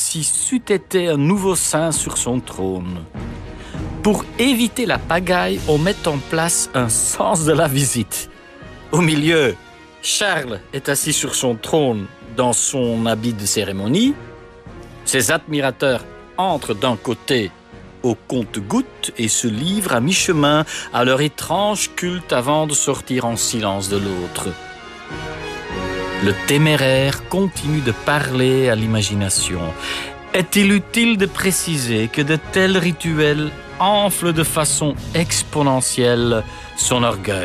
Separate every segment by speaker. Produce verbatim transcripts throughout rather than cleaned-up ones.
Speaker 1: si c'eût été un nouveau saint sur son trône. Pour éviter la pagaille, on met en place un sens de la visite. Au milieu, Charles est assis sur son trône dans son habit de cérémonie. Ses admirateurs entrent d'un côté au compte-gouttes et se livrent à mi-chemin à leur étrange culte avant de sortir en silence de l'autre. Le téméraire continue de parler à l'imagination. Est-il utile de préciser que de tels rituels enflent de façon exponentielle son orgueil ?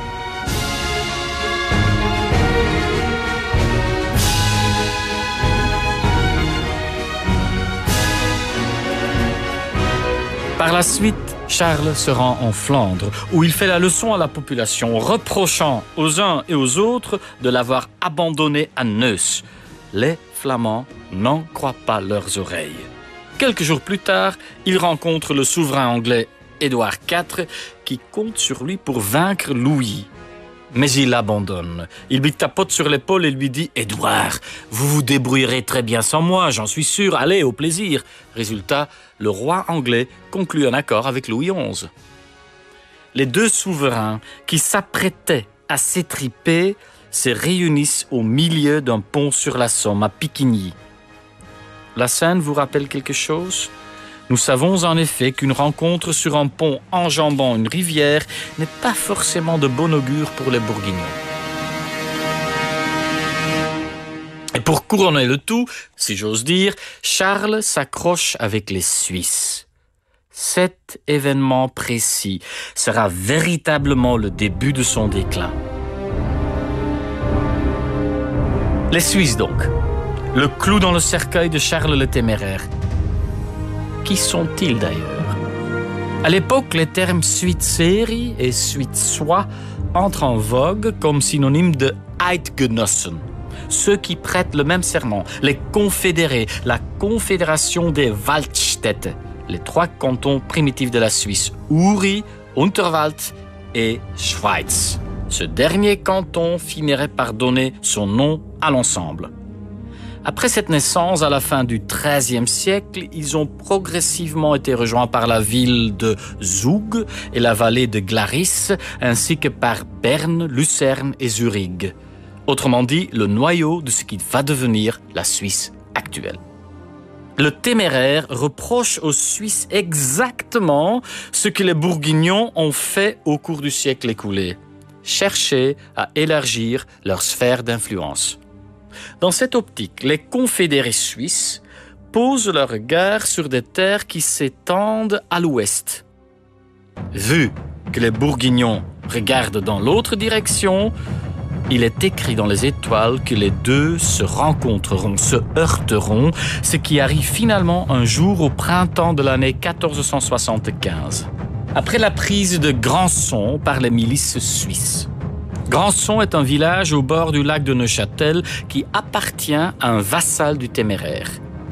Speaker 1: Par la suite, Charles se rend en Flandre, où il fait la leçon à la population, reprochant aux uns et aux autres de l'avoir abandonné à Neuss. Les Flamands n'en croient pas leurs oreilles. Quelques jours plus tard, il rencontre le souverain anglais Édouard quatre, qui compte sur lui pour vaincre Louis. Mais il l'abandonne. Il lui tapote sur l'épaule et lui dit « Édouard, vous vous débrouillerez très bien sans moi, j'en suis sûr, allez, au plaisir !» Résultat, le roi anglais conclut un accord avec Louis onze. Les deux souverains qui s'apprêtaient à s'étriper se réunissent au milieu d'un pont sur la Somme, à Piquigny. La scène vous rappelle quelque chose ? Nous savons en effet qu'une rencontre sur un pont enjambant une rivière n'est pas forcément de bon augure pour les Bourguignons. Et pour couronner le tout, si j'ose dire, Charles s'accroche avec les Suisses. Cet événement précis sera véritablement le début de son déclin. Les Suisses donc, le clou dans le cercueil de Charles le Téméraire. Qui sont-ils d'ailleurs ? À l'époque, les termes Suitserie et Suitsois entrent en vogue comme synonyme de Eidgenossen, ceux qui prêtent le même serment, les confédérés, la confédération des Waldstädte, les trois cantons primitifs de la Suisse, Uri, Unterwald et Schweiz. Ce dernier canton finirait par donner son nom à l'ensemble. Après cette naissance, à la fin du treizième siècle, ils ont progressivement été rejoints par la ville de Zug et la vallée de Glaris, ainsi que par Berne, Lucerne et Zurich. Autrement dit, le noyau de ce qui va devenir la Suisse actuelle. Le Téméraire reproche aux Suisses exactement ce que les Bourguignons ont fait au cours du siècle écoulé. Chercher à élargir leur sphère d'influence. Dans cette optique, les confédérés suisses posent leur regard sur des terres qui s'étendent à l'ouest. Vu que les Bourguignons regardent dans l'autre direction, il est écrit dans les étoiles que les deux se rencontreront, se heurteront, ce qui arrive finalement un jour au printemps de l'année quatorze cent soixante-quinze, après la prise de Grandson par les milices suisses. Grandson est un village au bord du lac de Neuchâtel qui appartient à un vassal du Téméraire.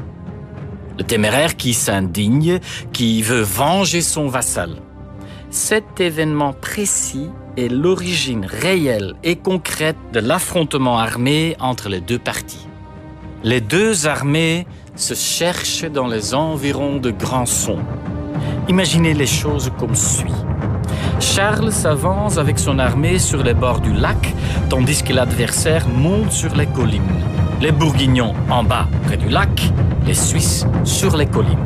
Speaker 1: Le Téméraire qui s'indigne, qui veut venger son vassal. Cet événement précis est l'origine réelle et concrète de l'affrontement armé entre les deux parties. Les deux armées se cherchent dans les environs de Grandson. Imaginez les choses comme suit. Charles s'avance avec son armée sur les bords du lac, tandis que l'adversaire monte sur les collines. Les Bourguignons en bas, près du lac, les Suisses sur les collines.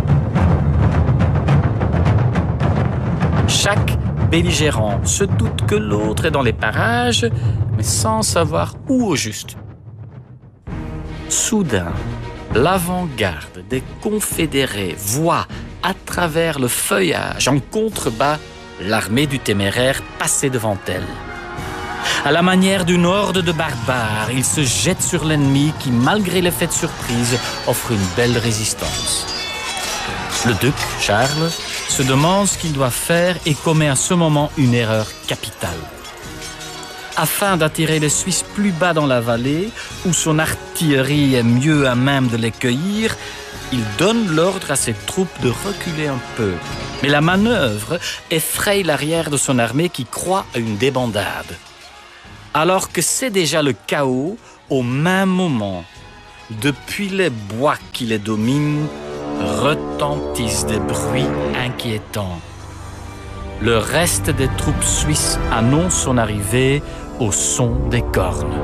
Speaker 1: Chaque belligérant se doute que l'autre est dans les parages, mais sans savoir où au juste. Soudain, l'avant-garde des confédérés voit à travers le feuillage en contrebas l'armée du Téméraire passait devant elle. À la manière d'une horde de barbares, ils se jettent sur l'ennemi qui, malgré l'effet de surprise, offre une belle résistance. Le duc, Charles, se demande ce qu'il doit faire et commet à ce moment une erreur capitale. Afin d'attirer les Suisses plus bas dans la vallée, où son artillerie est mieux à même de les cueillir, il donne l'ordre à ses troupes de reculer un peu. Mais la manœuvre effraie l'arrière de son armée qui croit à une débandade. Alors que c'est déjà le chaos, au même moment, depuis les bois qui les dominent, retentissent des bruits inquiétants. Le reste des troupes suisses annonce son arrivée au son des cornes.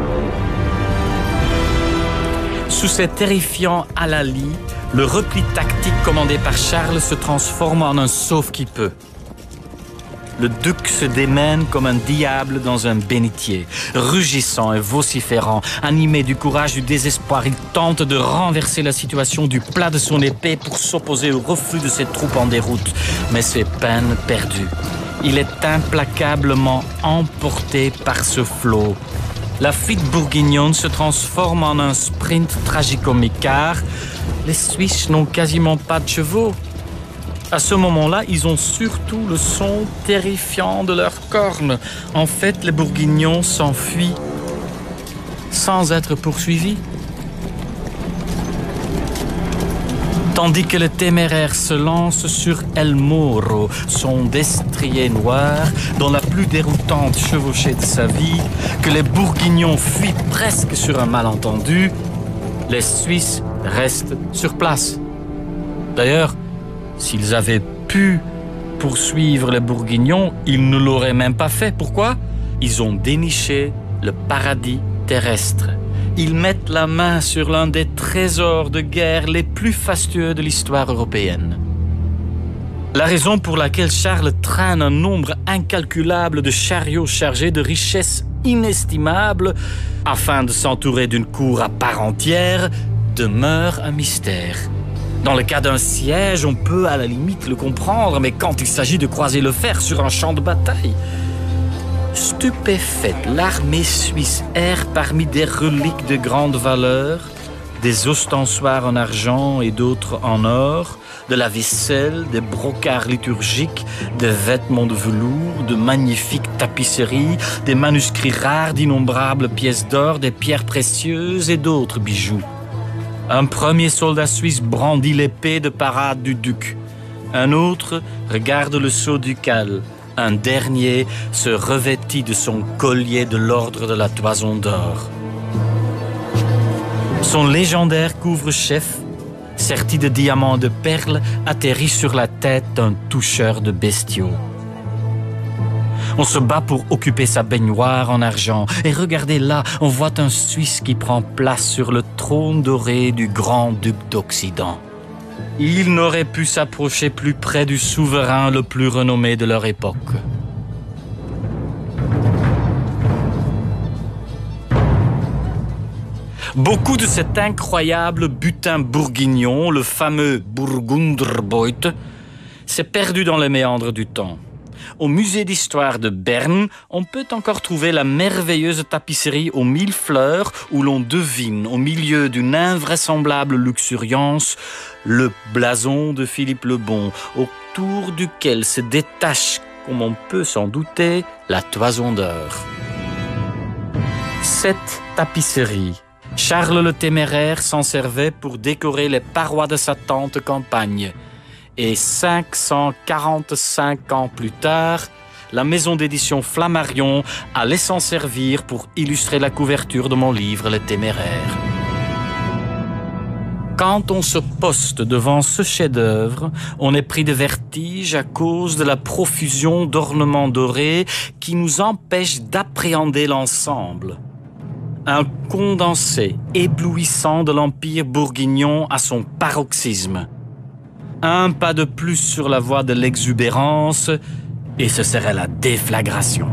Speaker 1: Sous ces terrifiants halalis, le repli tactique commandé par Charles se transforme en un sauve-qui-peut. Le duc se démène comme un diable dans un bénitier. Rugissant et vociférant, animé du courage, du désespoir, il tente de renverser la situation du plat de son épée pour s'opposer au reflux de ses troupes en déroute. Mais c'est peine perdue. Il est implacablement emporté par ce flot. La fuite bourguignonne se transforme en un sprint tragicomique car les Suisses n'ont quasiment pas de chevaux. À ce moment-là, ils ont surtout le son terrifiant de leurs cornes. En fait, les Bourguignons s'enfuient sans être poursuivis. Tandis que le téméraire se lance sur El Moro, son destrier noir, dans la plus déroutante chevauchée de sa vie, que les Bourguignons fuient presque sur un malentendu, les Suisses restent sur place. D'ailleurs, s'ils avaient pu poursuivre les Bourguignons, ils ne l'auraient même pas fait. Pourquoi? Ils ont déniché le paradis terrestre. Ils mettent la main sur l'un des trésors de guerre les plus fastueux de l'histoire européenne. La raison pour laquelle Charles traîne un nombre incalculable de chariots chargés de richesses inestimables afin de s'entourer d'une cour à part entière demeure un mystère. Dans le cas d'un siège, on peut à la limite le comprendre, mais quand il s'agit de croiser le fer sur un champ de bataille... Stupéfaite, l'armée suisse erre parmi des reliques de grande valeur, des ostensoirs en argent et d'autres en or, de la vaisselle, des brocarts liturgiques, des vêtements de velours, de magnifiques tapisseries, des manuscrits rares d'innombrables pièces d'or, des pierres précieuses et d'autres bijoux. Un premier soldat suisse brandit l'épée de parade du duc. Un autre regarde le sceau ducal. Un dernier se revêtit de son collier de l'ordre de la Toison d'Or. Son légendaire couvre-chef, serti de diamants de perles, atterrit sur la tête d'un toucheur de bestiaux. On se bat pour occuper sa baignoire en argent. Et regardez là, on voit un Suisse qui prend place sur le trône doré du grand-duc d'Occident. Il n'aurait pu s'approcher plus près du souverain le plus renommé de leur époque. Beaucoup de cet incroyable butin bourguignon, le fameux Burgunderbeut, s'est perdu dans les méandres du temps. Au musée d'histoire de Berne, on peut encore trouver la merveilleuse tapisserie aux mille fleurs où l'on devine, au milieu d'une invraisemblable luxuriance, le blason de Philippe le Bon, autour duquel se détache, comme on peut s'en douter, la Toison d'Or. Cette tapisserie, Charles le Téméraire s'en servait pour décorer les parois de sa tente campagne. Et cinq cent quarante-cinq ans plus tard, la maison d'édition Flammarion allait s'en servir pour illustrer la couverture de mon livre Les Téméraires. Quand on se poste devant ce chef-d'œuvre, on est pris de vertige à cause de la profusion d'ornements dorés qui nous empêche d'appréhender l'ensemble. Un condensé éblouissant de l'Empire bourguignon à son paroxysme. Un pas de plus sur la voie de l'exubérance, et ce serait la déflagration.